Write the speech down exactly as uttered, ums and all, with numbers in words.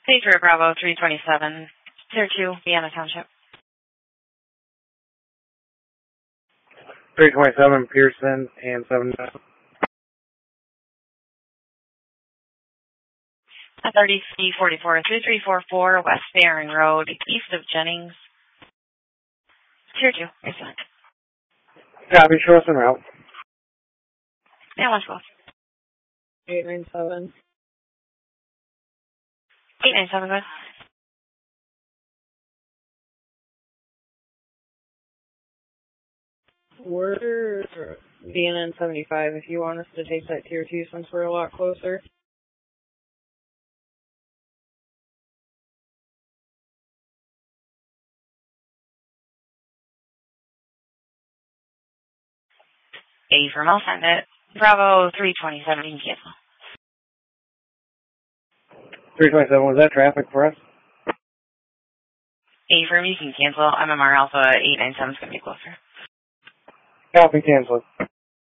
Patriot Bravo three twenty-seven, Tier two, Vienna Township. three twenty-seven, Pearson, and seven. thirty-three forty-four, three three four four, West Faring Road, east of Jennings. Tier two, excellent. Copy, show us en route. Yeah, let's go. eight nine seven. eight nine seven, good. We're B N N seventy-five if you want us to take that tier two since we're a lot closer. A firm, I'll send it. Bravo three twenty-seven, you can cancel. three twenty-seven, was that traffic for us? A firm, you can cancel. M M R Alpha eight nine seven is going to be closer. Copy, cancel.